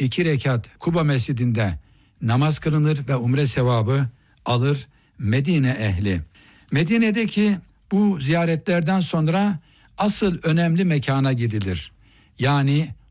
2 rekat Kuba Mescidinde namaz kılınır ve umre sevabı alır Medine ehli. Medine'deki bu ziyaretlerden sonra asıl önemli mekana gidilir. Yani